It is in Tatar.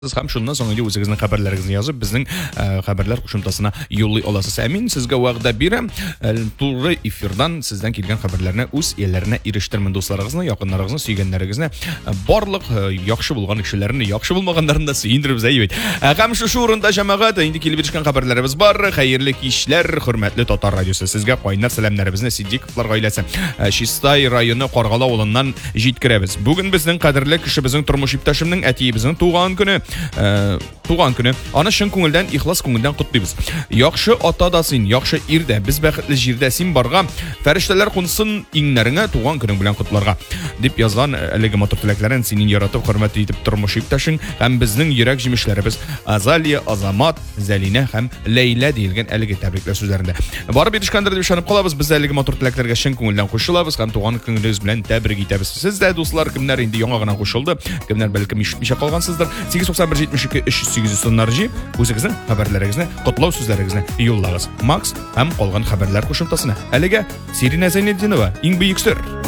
Siz ham shundan so'ng o'zingizning xabarlaringizni yozib, bizning xabarlar qo'shimchasini yo'llay olasiz. Amin, sizga va'da berам. To'g'ri efirdan sizdan kelgan xabarlarni o'z ellarına erishtirmin do'stlaringizni, yaqinlaringizni, suyganlaringizni, barliq yaxshi bo'lgan kishilarni, yaxshi bo'lmaganlarni da suyindirib aytaylik. Ham shu o'rinda jamoat endi kelib berishgan xabarlarimiz bor. Xayrli ishlar, hurmatli Totar radiosi. Sizga qo'ynar salamlarimizni Siddiqovlar oilasi Shistay rayoni Qorg'ala o'g'lidan yetkiramiz. Bugun bizning qadrli kishi bizning turmush iпташimning atiyimizning tug'an kuni. Tug'an kuni. Ana shun ko'ngildan, ixlos ko'ngildan qutlaymiz. Yaxshi otadasin, yaxshi irda, biz baxtli jirda sin borga, farishtalar qunsin inglaringga tug'an kuning bilan qutlarga deb yozgan haligi motor tilaklarini sening yaratib hurmat etib turmush iпташing ham bizning yurak jimishlarimiz Azaliya, Azamat, Zalina ham Leyla deyilgan haligi tabriklar so'zlarida. Borib yetishgandir deb ishonib qolamiz. Biz haligi motor tilaklarga shin ko'ngildan qo'shilamiz, ham tug'an kuningiz bilan tabrik etamiz. Sizda do'stlar kimlar endi yong'og'ina qo'shildi, kimlar balkim eshitmisha qolgansizdir. 891-72-308 sonlarji o'zingizning xabarlaringizni, qutlov so'zlaringizni yo'llag'iz. Max ham qolgan xabarlar qo'shimchasini. Haliga Serina Zaynetdinova, eng buyuk sir